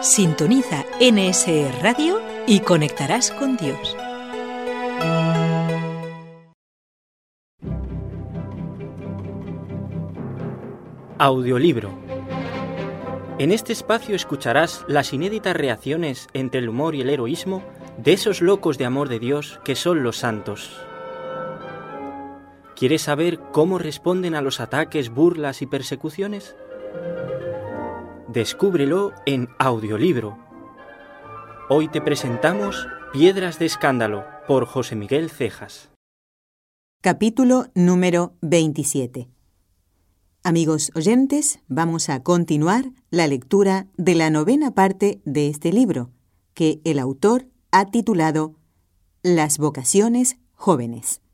Sintoniza NSE Radio y conectarás con Dios. Audiolibro. En este espacio escucharás las inéditas reacciones entre el humor y el heroísmo de esos locos de amor de Dios que son los santos. ¿Quieres saber cómo responden a los ataques, burlas y persecuciones? Descúbrelo en Audiolibro. Hoy te presentamos Piedras de Escándalo por José Miguel Cejas. Capítulo número 27. Amigos oyentes, vamos a continuar la lectura de la 9ª parte de este libro, que el autor ha titulado Las vocaciones jóvenes.